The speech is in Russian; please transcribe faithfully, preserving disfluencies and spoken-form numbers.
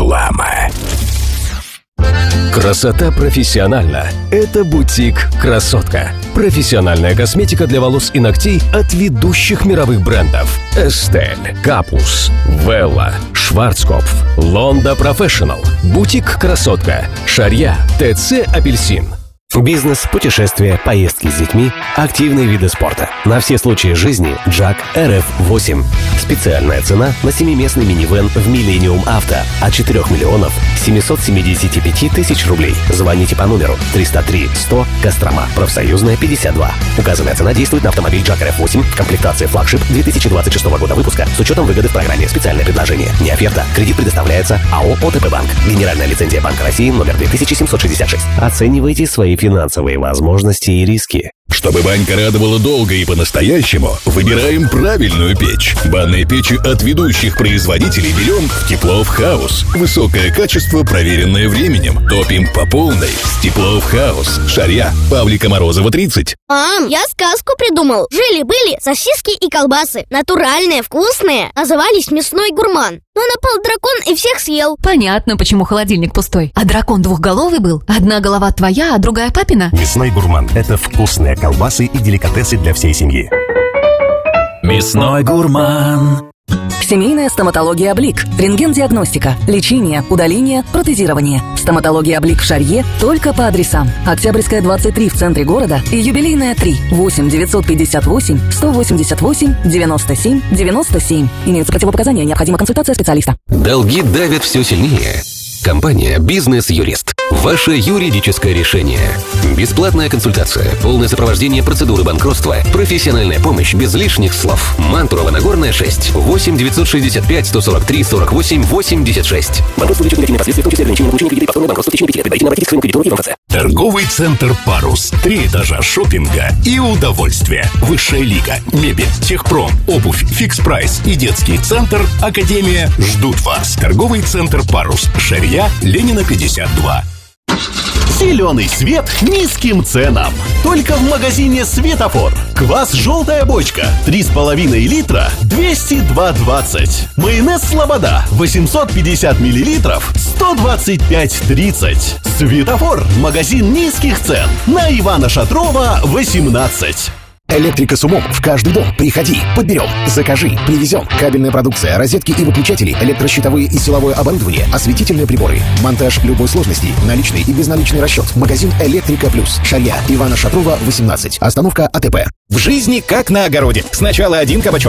реклама. Красота профессиональна. Это бутик «Красотка». Профессиональная косметика для волос и ногтей от ведущих мировых брендов: Estelle, Капус, Вела, Шварцкопф, Лонда Профессионал, бутик «Красотка», Шарья, ТЦ «Апельсин». Бизнес, путешествия, поездки с детьми, активные виды спорта. На все случаи жизни Джак эр эф восемь. Специальная цена на семиместный минивэн в Millennium Авто от четырёх миллионов семьсот семьдесят пять тысяч рублей. Звоните по номеру триста три сто Кострома, Профсоюзная, пятьдесят два. Указанная цена действует на автомобиль Джак эр эф восемь в комплектации флагшип две тысячи двадцать шестого года выпуска с учетом выгоды в программе «Специальное предложение». Не оферта. Кредит предоставляется АО ОТП Банк. Генеральная лицензия Банка России номер две тысячи семьсот шестьдесят шесть. Оценивайте свои финансовые возможности и риски. Чтобы банька радовала долго и по-настоящему, выбираем правильную печь. Банные печи от ведущих производителей берем в Теплов Хаус. Высокое качество, проверенное временем. Топим по полной. Теплов Хаус. Шарья. Павлика Морозова, тридцать. Мам, я сказку придумал. Жили-были сосиски и колбасы. Натуральные, вкусные. Назывались «Мясной гурман». Но напал дракон и всех съел. Понятно, почему холодильник пустой. А дракон двухголовый был? Одна голова твоя, а другая папина? Мясной гурман – это вкусные колбасы и деликатесы для всей семьи. Мясной гурман. Семейная стоматология «Блик». Рентген-диагностика, лечение, удаление, протезирование. Стоматология «Блик» в Шарье только по адресам: Октябрьская, двадцать три в центре города и Юбилейная, три. восемь девятьсот пятьдесят восемь сто восемьдесят восемь девяносто семь девяносто семь. Имеются противопоказания, необходима консультация специалиста. Долги давят все сильнее. Компания «Бизнес-юрист». Ваше юридическое решение. Бесплатная консультация, полное сопровождение процедуры банкротства, профессиональная помощь без лишних слов. Мантурова Нагорная, шесть. восемь девятьсот шестьдесят пять сто сорок три сорок восемь восемьдесят шесть. Банкротство влечет негативные последствия, в том числе ограничение получения кредита, повторное банкротство в течение пяти лет. Предварительно обратитесь к своему кредитору и в МФЦ. Торговый центр «Парус». Три этажа шопинга и удовольствия. Высшая лига, мебель, техпром, обувь, фикс-прайс и детский центр «Академия» ждут вас. Торговый центр «Парус». Шарья, Ленина, пятьдесят два. Зеленый свет низким ценам. Только в магазине «Светофор». Квас «Желтая бочка» три с половиной литра двести два двадцать. Майонез «Слобода» восемьсот пятьдесят миллилитров сто двадцать пять тридцать. «Светофор» – магазин низких цен. На Ивана Шатрова, восемнадцать. Электрика с умом в каждый дом. Приходи, подберем, закажи, привезем. Кабельная продукция, розетки и выключатели, электрощитовые и силовое оборудование, осветительные приборы. Монтаж любой сложности, наличный и безналичный расчет. Магазин «Электрика Плюс». Шарья, Ивана Шатрова, восемнадцать. Остановка АТП. В жизни как на огороде. Сначала один кабачок,